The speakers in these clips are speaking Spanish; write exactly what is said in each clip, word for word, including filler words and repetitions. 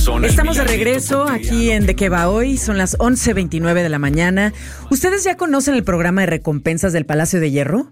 Estamos de regreso aquí en De Qué Va Hoy. Son las once veintinueve de la mañana. ¿Ustedes ya conocen el programa de recompensas del Palacio de Hierro?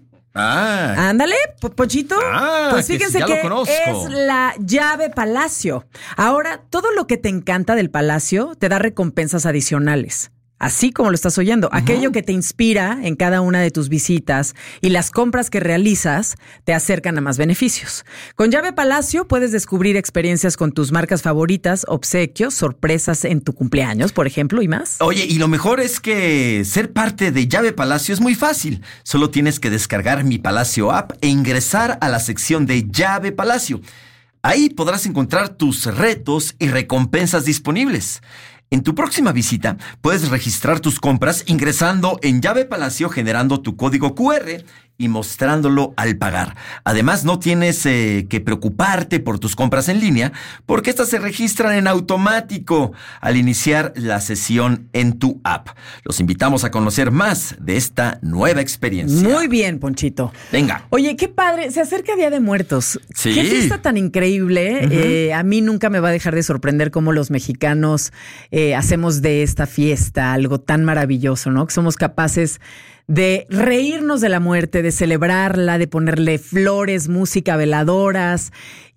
Ah. Ándale, Pochito. Ah, pues fíjense que, sí, ya que lo conozco. es la llave Palacio. Ahora, todo lo que te encanta del Palacio te da recompensas adicionales. Así como lo estás oyendo, uh-huh. Aquello que te inspira en cada una de tus visitas y las compras que realizas te acercan a más beneficios. Con Llave Palacio puedes descubrir experiencias con tus marcas favoritas, obsequios, sorpresas en tu cumpleaños, por ejemplo, y más. Oye, y lo mejor es que ser parte de Llave Palacio es muy fácil. Solo tienes que descargar Mi Palacio app e ingresar a la sección de Llave Palacio. Ahí podrás encontrar tus retos y recompensas disponibles. En tu próxima visita, puedes registrar tus compras ingresando en Llave Palacio, generando tu código cu erre y mostrándolo al pagar. Además, no tienes eh, que preocuparte por tus compras en línea, porque estas se registran en automático al iniciar la sesión en tu app. Los invitamos a conocer más de esta nueva experiencia. Muy bien, Ponchito. Venga. Oye, qué padre. Se acerca Día de Muertos. Sí. Qué fiesta tan increíble. Uh-huh. Eh, a mí nunca me va a dejar de sorprender cómo los mexicanos eh, hacemos de esta fiesta algo tan maravilloso, ¿no? Que somos capaces de reírnos de la muerte, de celebrarla, de ponerle flores, música, veladoras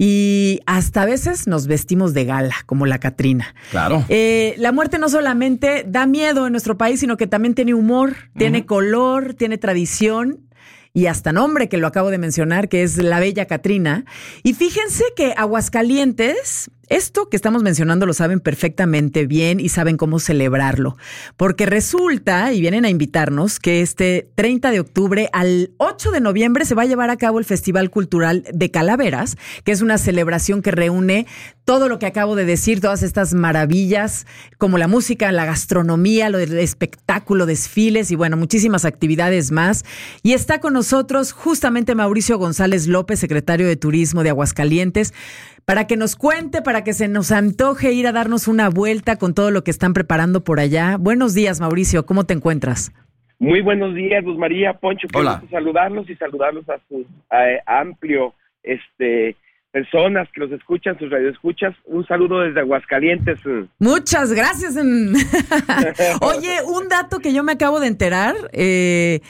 y hasta a veces nos vestimos de gala, como la Catrina. Claro. Eh, la muerte no solamente da miedo en nuestro país, sino que también tiene humor, uh-huh. tiene color, tiene tradición y hasta nombre, que lo acabo de mencionar, que es la Bella Catrina. Y fíjense que Aguascalientes, esto que estamos mencionando lo saben perfectamente bien y saben cómo celebrarlo. Porque resulta, y vienen a invitarnos, que este treinta de octubre al ocho de noviembre se va a llevar a cabo el Festival Cultural de Calaveras, que es una celebración que reúne todo lo que acabo de decir, todas estas maravillas, como la música, la gastronomía, lo del espectáculo, desfiles y bueno, muchísimas actividades más. Y está con nosotros justamente Mauricio González López, secretario de Turismo de Aguascalientes, para que nos cuente, para que se nos antoje ir a darnos una vuelta con todo lo que están preparando por allá. Buenos días, Mauricio, ¿cómo te encuentras? Muy buenos días, Luz María, Poncho, quiero saludarlos y saludarlos a su eh, amplio este personas que los escuchan, sus radioescuchas. Un saludo desde Aguascalientes. Muchas gracias. Oye, un dato que yo me acabo de enterar, eh,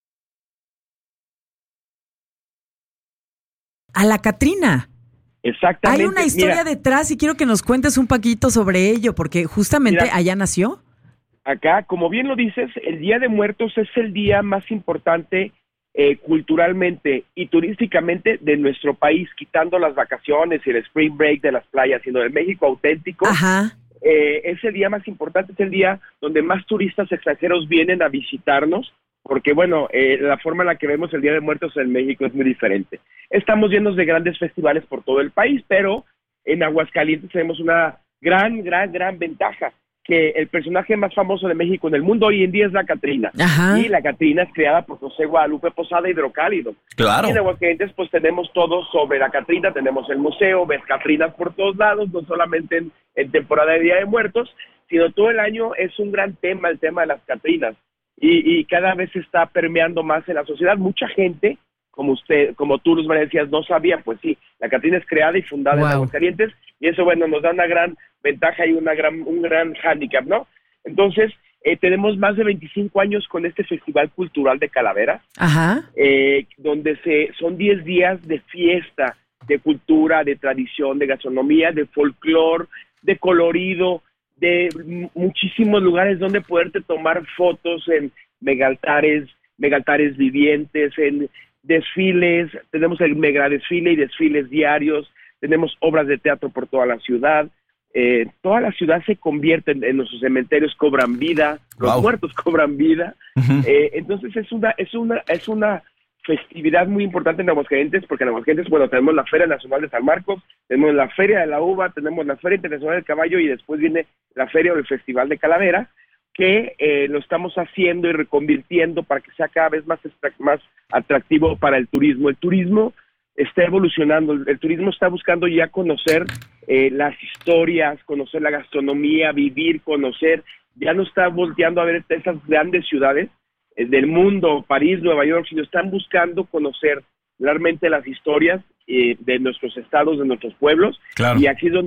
a la Catrina. Exactamente. Hay una historia Mira, detrás y quiero que nos cuentes un poquito sobre ello, porque justamente Mira, allá nació. Acá, como bien lo dices, el Día de Muertos es el día más importante eh, culturalmente y turísticamente de nuestro país, quitando las vacaciones y el spring break de las playas, sino del México auténtico. Ajá. Eh, es el día más importante, es el día donde más turistas extranjeros vienen a visitarnos, porque bueno, eh, la forma en la que vemos el Día de Muertos en México es muy diferente. Estamos llenos de grandes festivales por todo el país, pero en Aguascalientes tenemos una gran, gran, gran ventaja, que el personaje más famoso de México en el mundo hoy en día es la Catrina. Ajá. Y la Catrina es creada por José Guadalupe Posada, Hidrocálido. Claro. Y en Aguascalientes pues tenemos todo sobre la Catrina, tenemos el museo, ves Catrinas por todos lados, no solamente en, en temporada de Día de Muertos, sino todo el año es un gran tema, el tema de las Catrinas. Y, y cada vez se está permeando más en la sociedad. Mucha gente, como usted, como tú, Luz María, decías, no sabía, pues sí, la Catrina es creada y fundada wow. en Aguascalientes, y eso, bueno, nos da una gran ventaja y una gran, un gran hándicap, ¿no? Entonces, eh, tenemos más de veinticinco años con este Festival Cultural de Calaveras, Ajá. Eh, donde se son diez días de fiesta, de cultura, de tradición, de gastronomía, de folclore, de colorido, de m- muchísimos lugares donde poderte tomar fotos en megaltares, megaltares vivientes, en desfiles, tenemos el mega desfile y desfiles diarios, tenemos obras de teatro por toda la ciudad, eh, toda la ciudad se convierte en, en nuestros cementerios, cobran vida, los wow. muertos cobran vida, uh-huh. eh, entonces es una, es una, es una festividad muy importante en Aguascalientes, porque en Aguascalientes, bueno, tenemos la Feria Nacional de San Marcos, tenemos la Feria de la Uva, tenemos la Feria Internacional del Caballo y después viene la Feria o el Festival de Calavera, que eh, lo estamos haciendo y reconvirtiendo para que sea cada vez más, más atractivo para el turismo. El turismo está evolucionando, el, el turismo está buscando ya conocer eh, las historias, conocer la gastronomía, vivir, conocer, ya no está volteando a ver esas grandes ciudades eh, del mundo, París, Nueva York, sino están buscando conocer realmente las historias eh, de nuestros estados, de nuestros pueblos, claro. y aquí es donde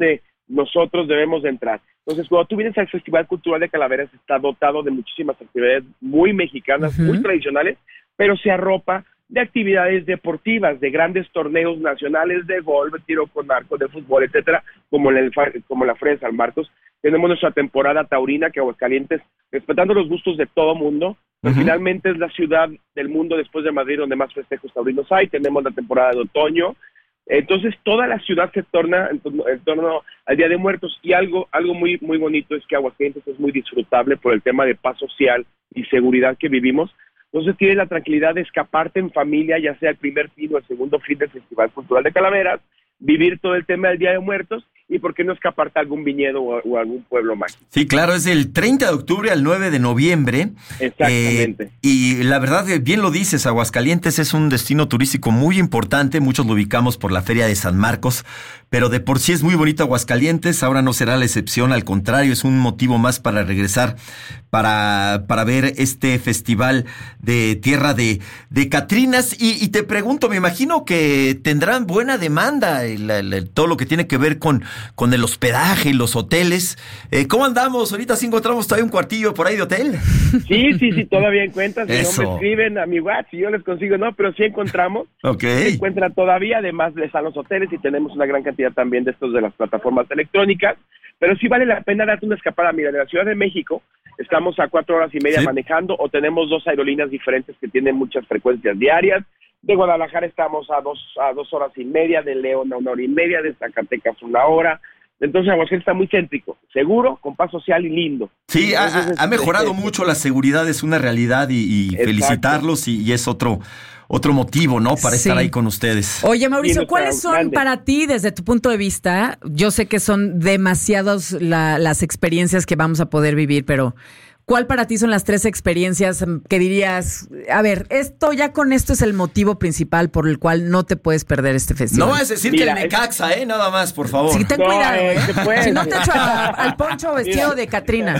nosotros debemos de entrar. Entonces, cuando tú vienes al Festival Cultural de Calaveras, está dotado de muchísimas actividades muy mexicanas, uh-huh. muy tradicionales, pero se arropa de actividades deportivas, de grandes torneos nacionales de golf, de tiro con arco, de fútbol, etcétera, como en el, como la Feria de San Marcos. Tenemos nuestra temporada taurina, que Aguascalientes, respetando los gustos de todo mundo, uh-huh. finalmente es la ciudad del mundo después de Madrid donde más festejos taurinos hay. Tenemos la temporada de otoño. Entonces toda la ciudad se torna en torno, en torno al Día de Muertos, y algo algo muy muy bonito es que Aguascalientes es muy disfrutable por el tema de paz social y seguridad que vivimos. Entonces tienes la tranquilidad de escaparte en familia, ya sea el primer fin o el segundo fin del Festival Cultural de Calaveras, vivir todo el tema del Día de Muertos, y por qué no escaparte a algún viñedo o, o algún pueblo mágico. Sí, claro, es del treinta de octubre al nueve de noviembre. Exactamente. Eh, y la verdad, bien lo dices, Aguascalientes es un destino turístico muy importante, muchos lo ubicamos por la Feria de San Marcos, pero de por sí es muy bonito Aguascalientes, ahora no será la excepción, al contrario, es un motivo más para regresar, para, para ver este festival de Tierra de, de Catrinas. Y, y te pregunto, me imagino que tendrán buena demanda, el, el, el, todo lo que tiene que ver con con el hospedaje, los hoteles. Eh, ¿Cómo andamos? Ahorita sí encontramos todavía un cuartillo por ahí de hotel. Sí, sí, sí, todavía encuentras. Eso. No me escriben a mi WhatsApp y yo les consigo, no, pero sí encontramos. Ok. Se encuentra todavía, además les están los hoteles y tenemos una gran cantidad también de estos de las plataformas electrónicas. Pero sí vale la pena darte una escapada. Mira, de la Ciudad de México estamos a cuatro horas y media sí. manejando, o tenemos dos aerolíneas diferentes que tienen muchas frecuencias diarias. De Guadalajara estamos a dos a dos horas y media, de León a una hora y media, de Zacatecas una hora. Entonces Aguascalientes está muy céntrico, seguro, con paz social y lindo. Sí, Entonces, ha, ha mejorado es, mucho, la seguridad es una realidad, y, y felicitarlos, y, y es otro otro motivo, ¿no? Para sí. estar ahí con ustedes. Oye, Mauricio, ¿cuáles son grande. para ti, desde tu punto de vista? Yo sé que son demasiadas la, las experiencias que vamos a poder vivir, pero ¿cuál para ti son las tres experiencias que dirías, a ver, esto ya con esto es el motivo principal por el cual no te puedes perder este festival? No vas a decir Mira, que el Necaxa, ¿eh? Nada más, por favor. Sí, ten no, cuidado, eh, ¿eh? Si no te echo a, al poncho vestido Mira. de Catrina.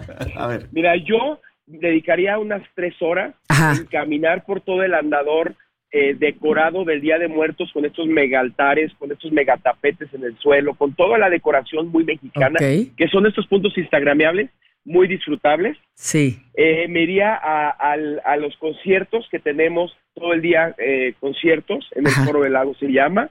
A ver. Mira, yo dedicaría unas tres horas Ajá. en caminar por todo el andador eh, decorado del Día de Muertos, con estos megaltares, con estos megatapetes en el suelo, con toda la decoración muy mexicana, okay. que son estos puntos instagramiables, muy disfrutables. Sí. Eh, me iría a, a, a los conciertos que tenemos todo el día, eh, conciertos, en el Ajá. Foro del Lago se llama,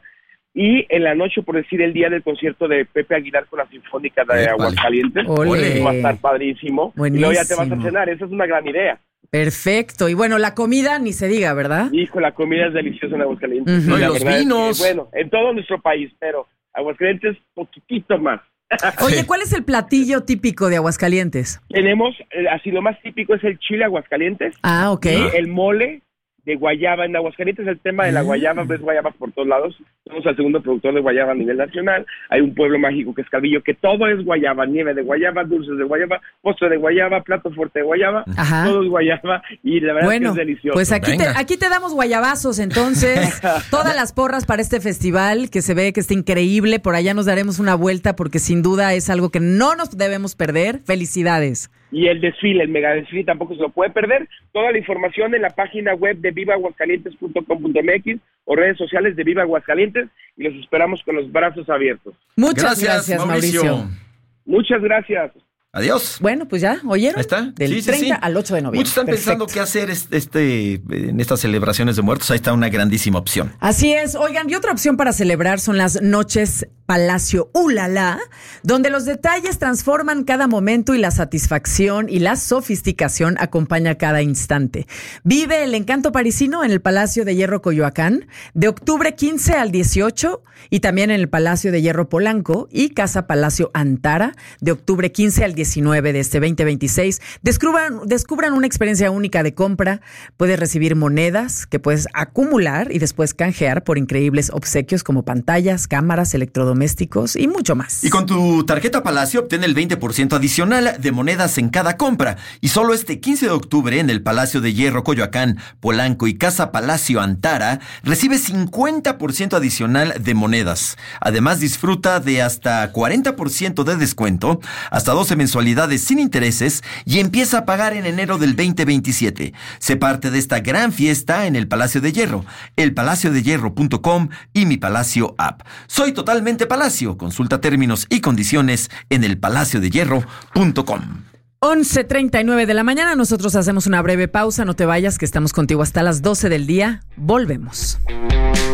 y en la noche, por decir, el día del concierto de Pepe Aguilar con la Sinfónica de eh, Aguascalientes. Ole. Va a estar padrísimo. Buenísimo. Y luego ya te vas a cenar, esa es una gran idea. Perfecto. Y bueno, la comida ni se diga, ¿verdad? Hijo, la comida es deliciosa en Aguascalientes. Uh-huh. Y los vinos. Que, bueno, en todo nuestro país, pero Aguascalientes poquitito más. Oye, ¿cuál es el platillo típico de Aguascalientes? Tenemos, eh, así lo más típico es el chile Aguascalientes. Ah, ok. Y el mole de guayaba. En Aguascalientes el tema de la guayaba, ves guayabas por todos lados. Somos el segundo productor de guayaba a nivel nacional. Hay un pueblo mágico que es Calvillo, que todo es guayaba, nieve de guayaba, dulces de guayaba, postre de guayaba, plato fuerte de guayaba, Ajá. todo es guayaba, y la verdad bueno, es que es delicioso. Pues aquí te, aquí te damos guayabazos, entonces, todas las porras para este festival, que se ve que está increíble. Por allá nos daremos una vuelta, porque sin duda es algo que no nos debemos perder. Felicidades. Y el desfile, el mega desfile tampoco se lo puede perder. Toda la información en la página web de viva aguascalientes punto com punto m x o redes sociales de Viva Aguascalientes, y los esperamos con los brazos abiertos. Muchas gracias, gracias Mauricio. Mauricio. Muchas gracias. Adiós. Bueno, pues ya, ¿oyeron? Ahí está. Del sí, sí, treinta sí. al ocho de noviembre. Muchos están Perfecto. pensando qué hacer este, este, en estas celebraciones de muertos. Ahí está una grandísima opción. Así es. Oigan, y otra opción para celebrar son las noches Palacio Ulala, donde los detalles transforman cada momento y la satisfacción y la sofisticación acompaña cada instante. Vive el encanto parisino en el Palacio de Hierro Coyoacán, de octubre quince al dieciocho, y también en el Palacio de Hierro Polanco y Casa Palacio Antara, de octubre quince al diecinueve de este veinte veintiséis. Descubran, descubran una experiencia única de compra. Puedes recibir monedas que puedes acumular y después canjear por increíbles obsequios como pantallas, cámaras, electrodomésticos y mucho más. Y con tu tarjeta Palacio obtén el veinte por ciento adicional de monedas en cada compra. Y solo este quince de octubre en el Palacio de Hierro Coyoacán, Polanco y Casa Palacio Antara recibe cincuenta por ciento adicional de monedas. Además, disfruta de hasta cuarenta por ciento de descuento, hasta doce mensualidades sin intereses, y empieza a pagar en enero del veinte veintisiete. Sé parte de esta gran fiesta en el Palacio de Hierro, el palacio de hierro punto com y Mi Palacio App. Soy totalmente Diamante Palacio. Consulta términos y condiciones en el palacio de hierro punto com. once treinta y nueve de la mañana, nosotros hacemos una breve pausa, no te vayas, que estamos contigo hasta las doce del día. Volvemos.